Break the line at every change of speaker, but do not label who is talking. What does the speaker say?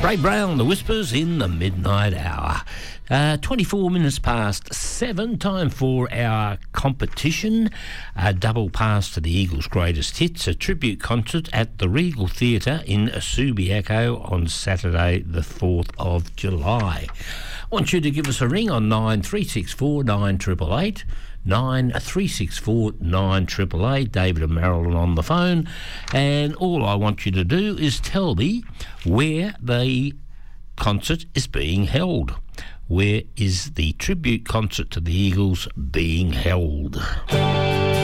Ray Brown, The Whispers in the Midnight Hour. 24 minutes past 7, time for our competition. A double pass to the Eagles' greatest hits, a tribute concert at the Regal Theatre in Subiaco on Saturday the 4th of July. I want you to give us a ring on 9364 9888. 9364 9888. David and Marilyn on the phone, and all I want you to do is tell me where the concert is being held. Where is the tribute concert to the Eagles being held?